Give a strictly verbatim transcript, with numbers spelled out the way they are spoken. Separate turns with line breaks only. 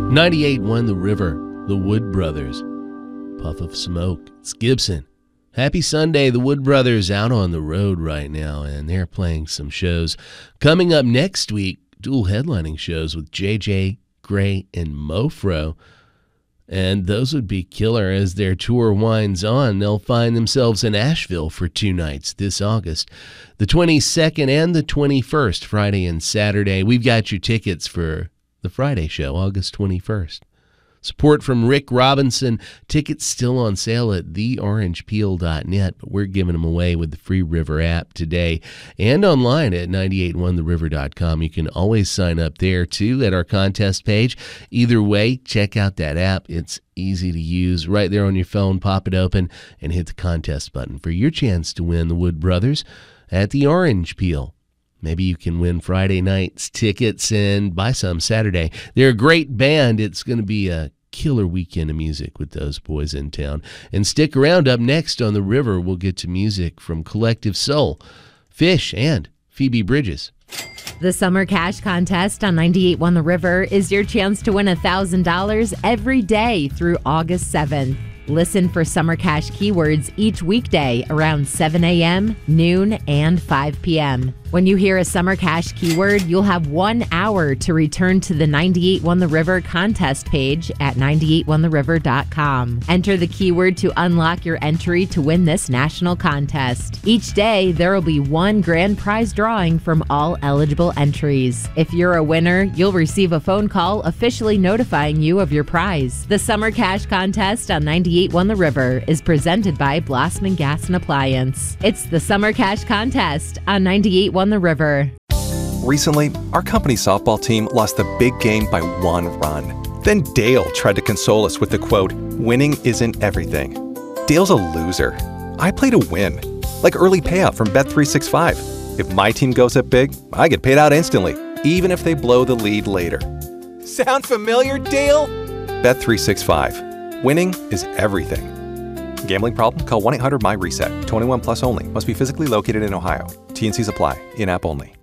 ninety-eight won The River, the Wood Brothers. Puff of Smoke, it's Gibson. Happy Sunday. The Wood Brothers out on the road right now, and they're playing some shows. Coming up next week, dual headlining shows with J J, Gray, and Mofro. And those would be killer as their tour winds on. They'll find themselves in Asheville for two nights this August, the twenty-second and the twenty-first, Friday and Saturday. We've got your tickets for the Friday show, August twenty-first. Support from Rick Robinson. Tickets still on sale at the orange peel dot net, but we're giving them away with the Free River app today and online at nine eight one the river dot com. You can always sign up there, too, at our contest page. Either way, check out that app. It's easy to use. Right there on your phone, pop it open and hit the contest button for your chance to win the Wood Brothers at the Orange Peel. Maybe you can win Friday night's tickets and buy some Saturday. They're a great band. It's going to be a killer weekend of music with those boys in town. And stick around. Up next on The River, we'll get to music from Collective Soul, Fish, and Phoebe Bridges.
The Summer Cash Contest on ninety-eight one The River is your chance to win one thousand dollars every day through August seventh. Listen for Summer Cash keywords each weekday around seven a.m., noon, and five p.m. When you hear a Summer Cash keyword, you'll have one hour to return to the ninety-eight one The River contest page at nine eight one the river dot com. Enter the keyword to unlock your entry to win this national contest. Each day, there will be one grand prize drawing from all eligible entries. If you're a winner, you'll receive a phone call officially notifying you of your prize. The Summer Cash Contest on ninety-eight one The River is presented by Blossman Gas and Appliance. It's the Summer Cash Contest on ninety-eight one The River.
Recently, our company softball team lost the big game by one run. Then Dale tried to console us with the quote, "Winning isn't everything." Dale's a loser. I play to win, like early payout from Bet three sixty-five. If my team goes up big, I get paid out instantly, even if they blow the lead later. Sound familiar, Dale? Bet three sixty-five. Winning is everything. Gambling problem? Call one eight hundred my reset. twenty-one plus only. Must be physically located in Ohio. T and C's apply. In-app only.